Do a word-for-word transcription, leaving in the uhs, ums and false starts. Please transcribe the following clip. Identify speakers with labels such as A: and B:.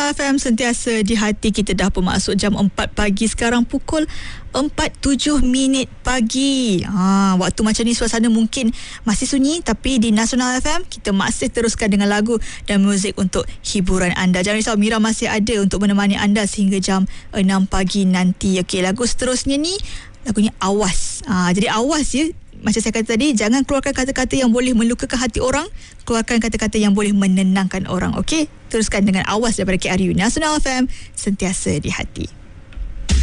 A: Nasional F M sentiasa di hati. Kita dah pun masuk jam empat pagi. Sekarang pukul empat tujuh minit pagi. Ha, waktu macam ni suasana mungkin masih sunyi, tapi di Nasional F M kita masih teruskan dengan lagu dan muzik untuk hiburan anda. Jangan risau, Mira masih ada untuk menemani anda sehingga jam enam pagi nanti. Okey, lagu seterusnya ni lagunya Awas. Ha, jadi awas ya. Macam saya kata tadi, jangan keluarkan kata-kata yang boleh melukakan hati orang. Keluarkan kata-kata yang boleh menenangkan orang. Okey? Teruskan dengan Awas daripada K R U. Nasional F M, sentiasa di hati.